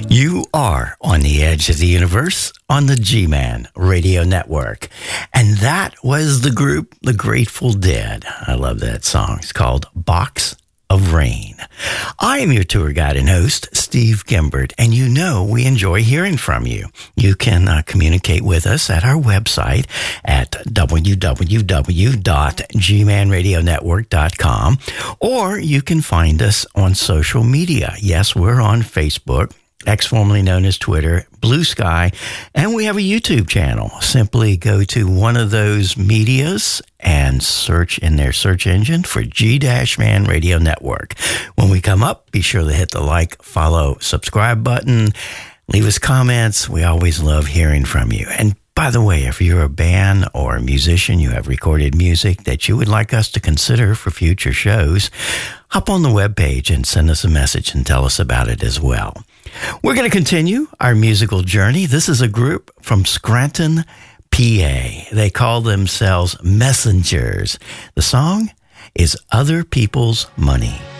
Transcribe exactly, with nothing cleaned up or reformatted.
You are on the edge of the universe on the G-Man Radio Network. And that was the group The Grateful Dead. I love that song. It's called Box of Rain. I am your tour guide and host, Steve Gimbert, and you know we enjoy hearing from you. You can uh, communicate with us at our website at w w w dot g man radio network dot com, or you can find us on social media. Yes, we're on Facebook, X formerly known as Twitter, Blue Sky, and we have a YouTube channel. Simply go to one of those medias and search in their search engine for G-Man Radio Network. When we come up, be sure to hit the like, follow, subscribe button. Leave us comments. We always love hearing from you. And by the way, if you're a band or a musician, you have recorded music that you would like us to consider for future shows, hop on the webpage and send us a message and tell us about it as well. We're going to continue our musical journey. This is a group from Scranton, P A. They call themselves Messengers. The song is Other People's Money.